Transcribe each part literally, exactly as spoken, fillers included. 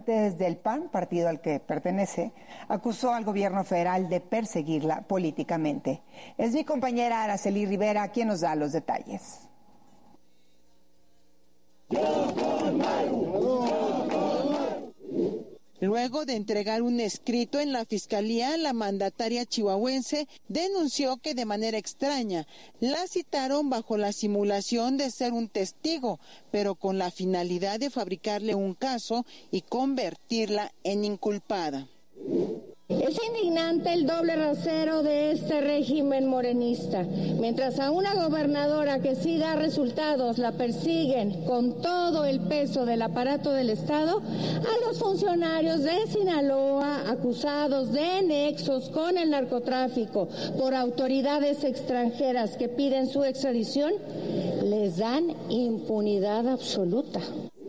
desde el P A N, partido al que pertenece, acusó al gobierno federal de perseguirla políticamente. Es mi compañera Araceli Rivera quien nos da los detalles. Luego de entregar un escrito en la Fiscalía, la mandataria chihuahuense denunció que de manera extraña la citaron bajo la simulación de ser un testigo, pero con la finalidad de fabricarle un caso y convertirla en inculpada. Es indignante el doble rasero de este régimen morenista. Mientras a una gobernadora que sí da resultados la persiguen con todo el peso del aparato del Estado, a los funcionarios de Sinaloa acusados de nexos con el narcotráfico por autoridades extranjeras que piden su extradición, les dan impunidad absoluta.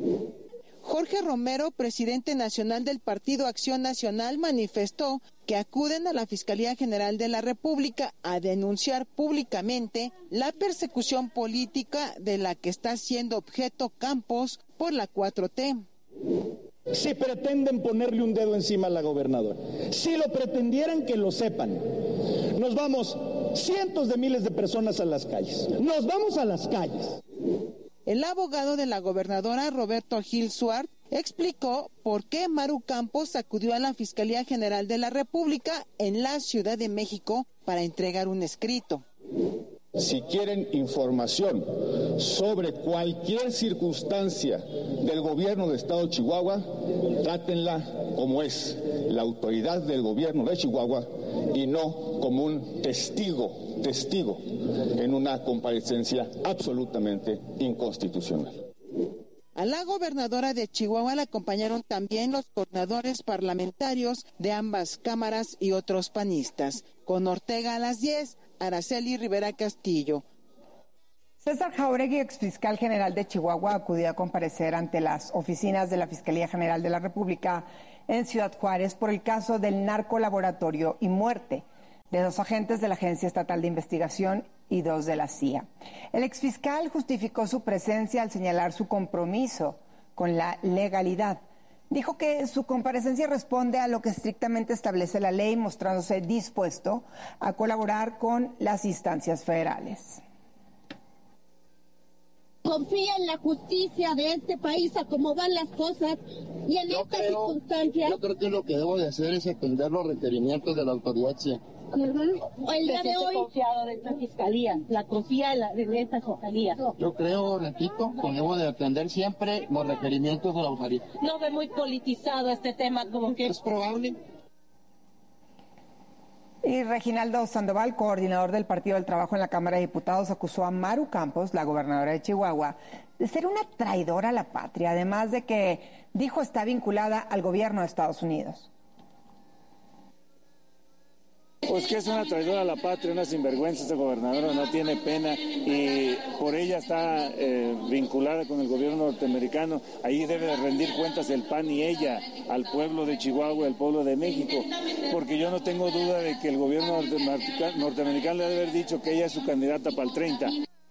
Jorge Romero, presidente nacional del Partido Acción Nacional, manifestó que acuden a la Fiscalía General de la República a denunciar públicamente la persecución política de la que está siendo objeto Campos por la cuatro T. Si pretenden ponerle un dedo encima a la gobernadora, si lo pretendieran, que lo sepan. Nos vamos cientos de miles de personas a las calles. Nos vamos a las calles. El abogado de la gobernadora, Roberto Gil Suart, explicó por qué Maru Campos acudió a la Fiscalía General de la República en la Ciudad de México para entregar un escrito. Si quieren información sobre cualquier circunstancia del gobierno del estado de Chihuahua, trátenla como es, la autoridad del gobierno de Chihuahua, y no como un testigo, testigo en una comparecencia absolutamente inconstitucional. A la gobernadora de Chihuahua la acompañaron también los coordinadores parlamentarios de ambas cámaras y otros panistas. Con Ortega a las diez, Araceli Rivera Castillo. César Jauregui, exfiscal general de Chihuahua, acudió a comparecer ante las oficinas de la Fiscalía General de la República en Ciudad Juárez por el caso del narcolaboratorio y muerte de dos agentes de la Agencia Estatal de Investigación y dos de la C I A. El exfiscal justificó su presencia al señalar su compromiso con la legalidad. Dijo que su comparecencia responde a lo que estrictamente establece la ley, mostrándose dispuesto a colaborar con las instancias federales. Confía en la justicia de este país, a cómo van las cosas, y en yo esta creo, circunstancia... Yo creo que lo que debo de hacer es atender los requerimientos de la autoridad. Sí. Uh-huh. El día de hoy... confiado de esta fiscalía, la confía de, la, de esta fiscalía. Yo creo, repito, que debo de atender siempre los requerimientos de la autoridad. ¿No ve muy politizado este tema? Como que es probable. Y Reginaldo Sandoval, coordinador del Partido del Trabajo en la Cámara de Diputados, acusó a Maru Campos, la gobernadora de Chihuahua, de ser una traidora a la patria, además de que dijo está vinculada al gobierno de Estados Unidos. Pues que es una traidora a la patria, una sinvergüenza, esta gobernadora no tiene pena y por ella está eh, vinculada con el gobierno norteamericano. Ahí debe de rendir cuentas el P A N y ella al pueblo de Chihuahua, al pueblo de México, porque yo no tengo duda de que el gobierno norteamericano le debe haber dicho que ella es su candidata para el treinta.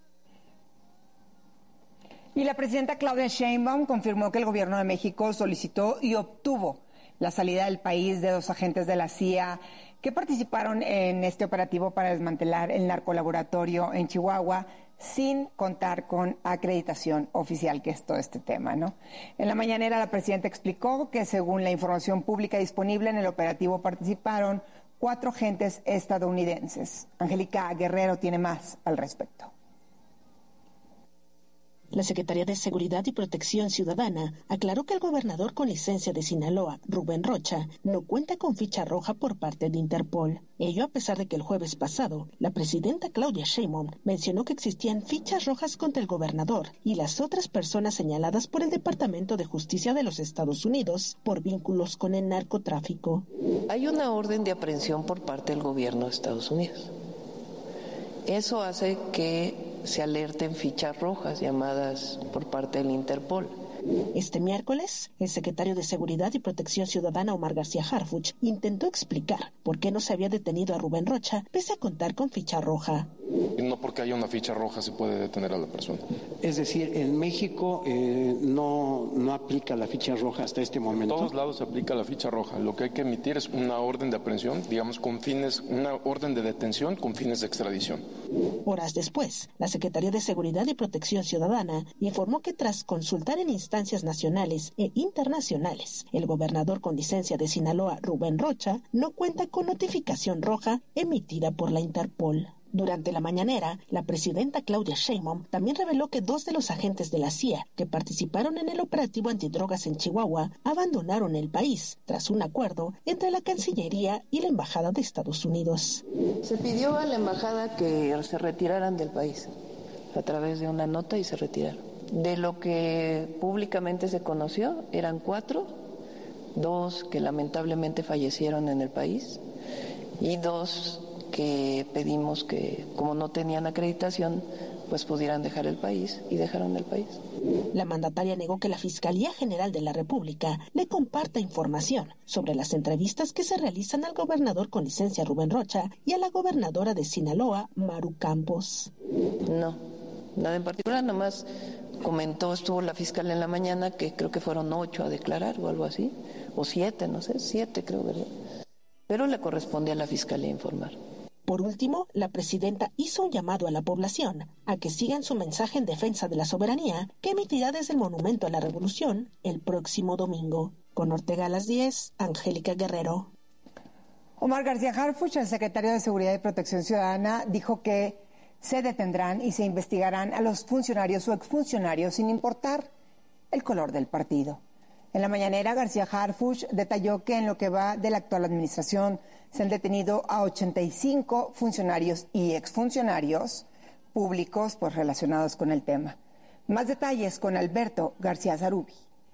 Y la presidenta Claudia Sheinbaum confirmó que el gobierno de México solicitó y obtuvo la salida del país de dos agentes de la C I A que participaron en este operativo para desmantelar el narcolaboratorio en Chihuahua sin contar con acreditación oficial, que es todo este tema, ¿no? En la mañanera la presidenta explicó que según la información pública disponible en el operativo participaron cuatro agentes estadounidenses. Angélica Guerrero tiene más al respecto. La Secretaría de Seguridad y Protección Ciudadana aclaró que el gobernador con licencia de Sinaloa, Rubén Rocha, no cuenta con ficha roja por parte de Interpol. Ello a pesar de que el jueves pasado, la presidenta Claudia Sheinbaum mencionó que existían fichas rojas contra el gobernador y las otras personas señaladas por el Departamento de Justicia de los Estados Unidos por vínculos con el narcotráfico. Hay una orden de aprehensión por parte del gobierno de Estados Unidos. Eso hace que se alerten fichas rojas llamadas por parte del Interpol. Este miércoles, el secretario de Seguridad y Protección Ciudadana, Omar García Harfuch, intentó explicar por qué no se había detenido a Rubén Rocha, pese a contar con ficha roja. No porque haya una ficha roja se puede detener a la persona. Es decir, en México eh, no, no aplica la ficha roja hasta este momento. En todos lados se aplica la ficha roja. Lo que hay que emitir es una orden de aprehensión, digamos, con fines, una orden de detención con fines de extradición. Horas después, la Secretaría de Seguridad y Protección Ciudadana informó que tras consultar en instancias nacionales e internacionales, el gobernador con licencia de Sinaloa, Rubén Rocha, no cuenta con notificación roja emitida por la Interpol. Durante la mañanera, la presidenta Claudia Sheinbaum también reveló que dos de los agentes de la C I A que participaron en el operativo antidrogas en Chihuahua abandonaron el país tras un acuerdo entre la Cancillería y la Embajada de Estados Unidos. Se pidió a la embajada que se retiraran del país a través de una nota y se retiraron. De lo que públicamente se conoció, eran cuatro, dos que lamentablemente fallecieron en el país y dos que pedimos que, como no tenían acreditación, pues pudieran dejar el país, y dejaron el país. La mandataria negó que la Fiscalía General de la República le comparta información sobre las entrevistas que se realizan al gobernador con licencia Rubén Rocha y a la gobernadora de Sinaloa, Maru Campos. No, nada en particular, nomás comentó, estuvo la fiscal en la mañana, que creo que fueron ocho a declarar o algo así, o siete, no sé, siete creo, ¿verdad? Pero le corresponde a la Fiscalía informar. Por último, la presidenta hizo un llamado a la población a que sigan su mensaje en defensa de la soberanía que emitirá desde el Monumento a la Revolución el próximo domingo. Con Ortega a las diez, Angélica Guerrero. Omar García Harfuch, el secretario de Seguridad y Protección Ciudadana, dijo que se detendrán y se investigarán a los funcionarios o exfuncionarios sin importar el color del partido. En la mañanera, García Harfuch detalló que en lo que va de la actual administración se han detenido a ochenta y cinco funcionarios y exfuncionarios públicos pues, relacionados con el tema. Más detalles con Alberto García Zarubi.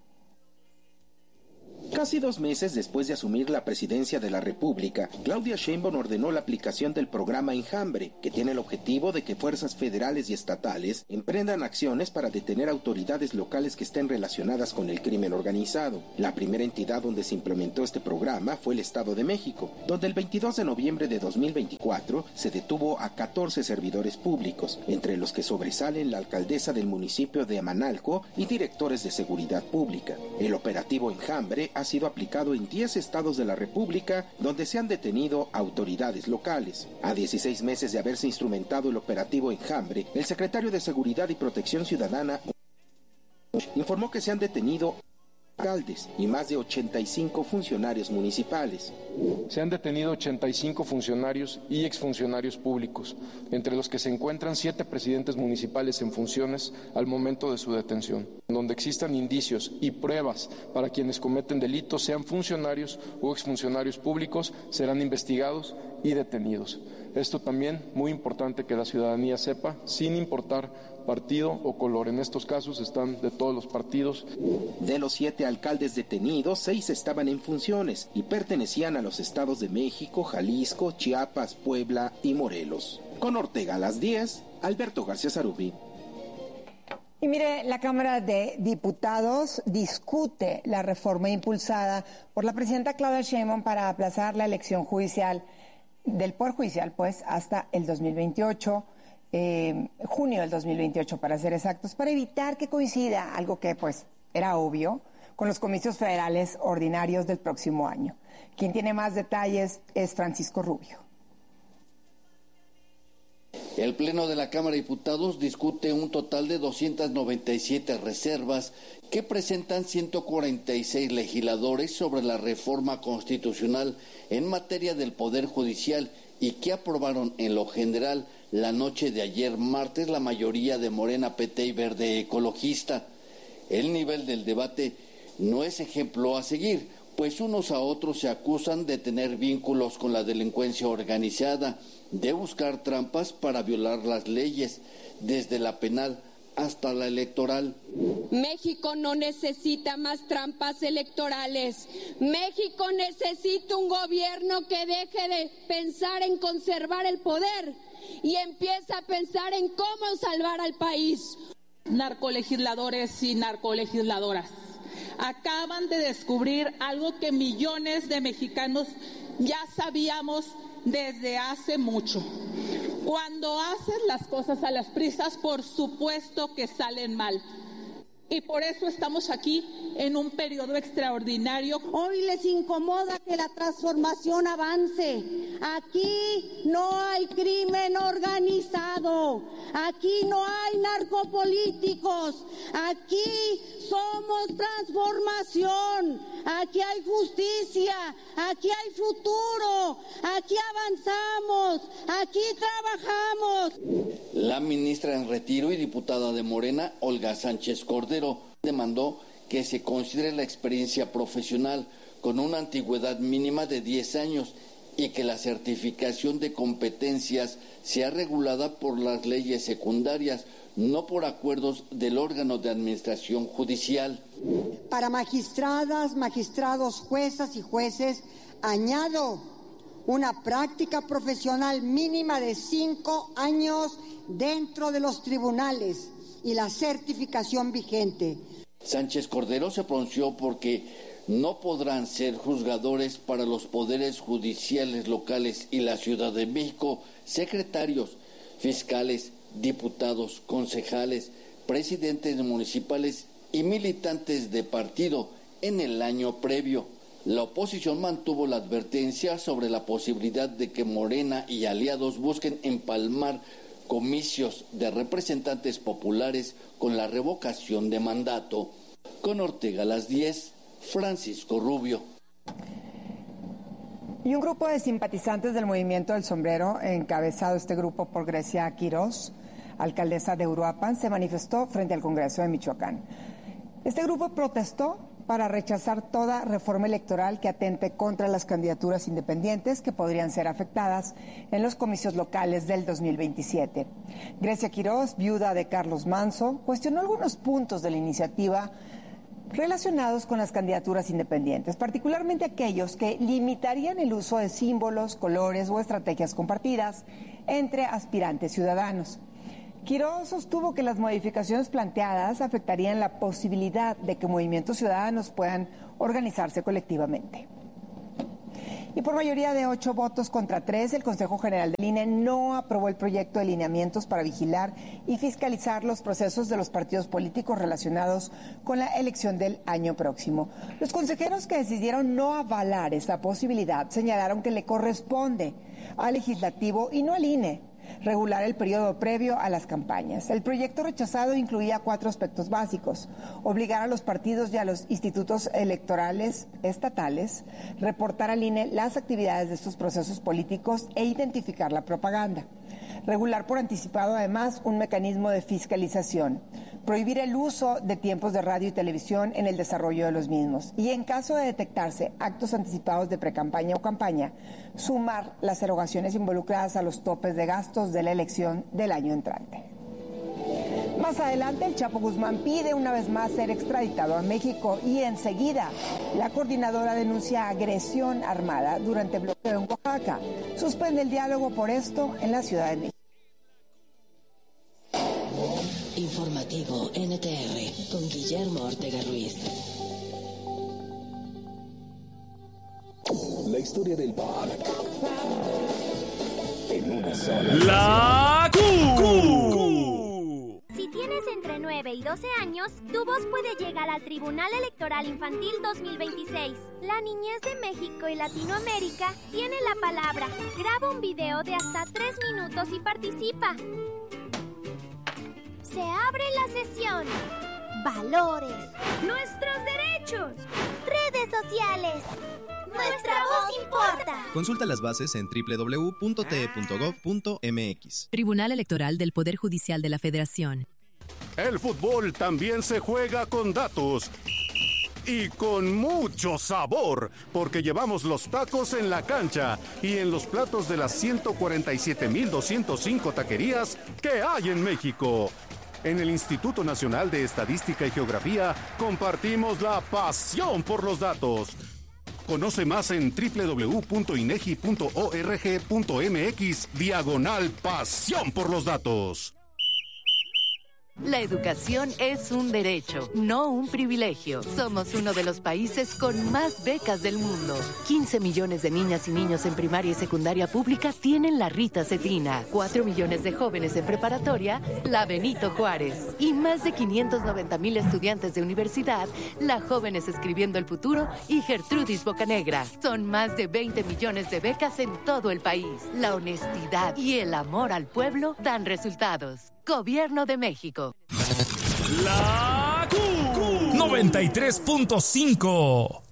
Casi dos meses después de asumir la presidencia de la República, Claudia Sheinbaum ordenó la aplicación del programa Enjambre, que tiene el objetivo de que fuerzas federales y estatales emprendan acciones para detener autoridades locales que estén relacionadas con el crimen organizado. La primera entidad donde se implementó este programa fue el Estado de México, donde el veintidós de noviembre de dos mil veinticuatro se detuvo a catorce servidores públicos, entre los que sobresalen la alcaldesa del municipio de Amanalco y directores de seguridad pública. El operativo Enjambre ha sido aplicado en diez estados de la República, donde se han detenido autoridades locales. A dieciséis meses de haberse instrumentado el operativo Enjambre, el secretario de Seguridad y Protección Ciudadana informó que se han detenido alcaldes y más de ochenta y cinco funcionarios municipales. Se han detenido ochenta y cinco funcionarios y exfuncionarios públicos, entre los que se encuentran siete presidentes municipales en funciones al momento de su detención. Donde existan indicios y pruebas para quienes cometen delitos, sean funcionarios o exfuncionarios públicos, serán investigados y detenidos. Esto también, muy importante que la ciudadanía sepa, sin importar partido o color. En estos casos están de todos los partidos. De los siete alcaldes detenidos, seis estaban en funciones y pertenecían a los estados de México, Jalisco, Chiapas, Puebla y Morelos. Con Ortega a las diez, Alberto García Zarubi. Y mire, la Cámara de Diputados discute la reforma impulsada por la presidenta Claudia Sheinbaum para aplazar la elección judicial del Poder Judicial, pues, hasta el dos mil veintiocho, eh, junio del dos mil veintiocho, para ser exactos, para evitar que coincida, algo que, pues, era obvio, con los comicios federales ordinarios del próximo año. Quien tiene más detalles es Francisco Rubio. El Pleno de la Cámara de Diputados discute un total de doscientas noventa y siete reservas que presentan ciento cuarenta y seis legisladores sobre la reforma constitucional en materia del Poder Judicial y que aprobaron en lo general la noche de ayer martes la mayoría de Morena, P T y Verde Ecologista. El nivel del debate no es ejemplo a seguir, pues unos a otros se acusan de tener vínculos con la delincuencia organizada, de buscar trampas para violar las leyes, desde la penal hasta la electoral. México no necesita más trampas electorales. México necesita un gobierno que deje de pensar en conservar el poder y empiece a pensar en cómo salvar al país. Narcolegisladores y narcolegisladoras acaban de descubrir algo que millones de mexicanos ya sabíamos desde hace mucho. Cuando haces las cosas a las prisas, por supuesto que salen mal. Y por eso estamos aquí en un periodo extraordinario. Hoy les incomoda que la transformación avance. Aquí no hay crimen organizado. Aquí no hay narcopolíticos. Aquí somos transformación. Aquí hay justicia. Aquí hay futuro. Aquí avanzamos. Aquí trabajamos. La ministra en retiro y diputada de Morena, Olga Sánchez Cordero, demandó que se considere la experiencia profesional con una antigüedad mínima de diez años y que la certificación de competencias sea regulada por las leyes secundarias, no por acuerdos del órgano de administración judicial. Para magistradas, magistrados, juezas y jueces, añado una práctica profesional mínima de cinco años dentro de los tribunales y la certificación vigente. Sánchez Cordero se pronunció porque no podrán ser juzgadores para los poderes judiciales locales y la Ciudad de México, secretarios, fiscales, diputados, concejales, presidentes municipales y militantes de partido en el año previo. La oposición mantuvo la advertencia sobre la posibilidad de que Morena y aliados busquen empalmar comicios de representantes populares con la revocación de mandato. Con Ortega a las diez, Francisco Rubio. Y un grupo de simpatizantes del Movimiento del Sombrero, encabezado este grupo por Grecia Quirós, alcaldesa de Uruapan, se manifestó frente al Congreso de Michoacán. Este grupo protestó para rechazar toda reforma electoral que atente contra las candidaturas independientes que podrían ser afectadas en los comicios locales del dos mil veintisiete. Grecia Quirós, viuda de Carlos Manso, cuestionó algunos puntos de la iniciativa relacionados con las candidaturas independientes, particularmente aquellos que limitarían el uso de símbolos, colores o estrategias compartidas entre aspirantes ciudadanos. Quirós sostuvo que las modificaciones planteadas afectarían la posibilidad de que movimientos ciudadanos puedan organizarse colectivamente. Y por mayoría de ocho votos contra tres, el Consejo General del I N E no aprobó el proyecto de lineamientos para vigilar y fiscalizar los procesos de los partidos políticos relacionados con la elección del año próximo. Los consejeros que decidieron no avalar esta posibilidad señalaron que le corresponde al Legislativo y no al I N E regular el periodo previo a las campañas. El proyecto rechazado incluía cuatro aspectos básicos: obligar a los partidos y a los institutos electorales estatales, reportar al I N E las actividades de estos procesos políticos e identificar la propaganda. Regular por anticipado, además, un mecanismo de fiscalización. Prohibir el uso de tiempos de radio y televisión en el desarrollo de los mismos. Y en caso de detectarse actos anticipados de precampaña o campaña, sumar las erogaciones involucradas a los topes de gastos de la elección del año entrante. Más adelante, el Chapo Guzmán pide una vez más ser extraditado a México y enseguida la coordinadora denuncia agresión armada durante bloqueo en Oaxaca. Suspende el diálogo por esto en la Ciudad de México. Informativo N T R con Guillermo Ortega Ruiz. La historia del bar en una sola. La Q. Si tienes entre nueve y doce años, tu voz puede llegar al Tribunal Electoral Infantil dos mil veintiséis. La niñez de México y Latinoamérica tiene la palabra. Graba un video de hasta tres minutos y participa. Se abre la sesión. Valores. Nuestros derechos. Redes sociales. Nuestra voz importa. Consulta las bases en doble u doble u doble u punto t e punto gov punto m x. Tribunal Electoral del Poder Judicial de la Federación. El fútbol también se juega con datos. Y con mucho sabor, porque llevamos los tacos en la cancha y en los platos de las ciento cuarenta y siete mil doscientos cinco taquerías que hay en México. En el Instituto Nacional de Estadística y Geografía compartimos la pasión por los datos. Conoce más en doble u doble u doble u punto inegi punto org punto m x diagonal pasión por los datos. La educación es un derecho, no un privilegio. Somos uno de los países con más becas del mundo. quince millones de niñas y niños en primaria y secundaria pública tienen la Rita Cetina. cuatro millones de jóvenes en preparatoria, la Benito Juárez. Y más de quinientos noventa mil estudiantes de universidad, la Jóvenes Escribiendo el Futuro y Gertrudis Bocanegra. Son más de veinte millones de becas en todo el país. La honestidad y el amor al pueblo dan resultados. Gobierno de México. La Q noventa y tres punto cinco.